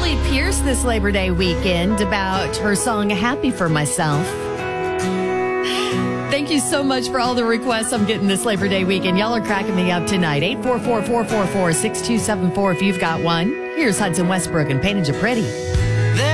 Carly Pierce this Labor Day weekend about her song Happy for Myself. Thank you so much for all the requests I'm getting this Labor Day weekend. Y'all are cracking me up tonight. 844-444-6274 if you've got one. Here's Hudson Westbrook and Painted You Pretty.